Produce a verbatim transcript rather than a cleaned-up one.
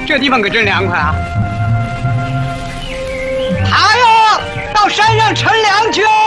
这地方可真凉快啊！爬哟，到山上乘凉去哦。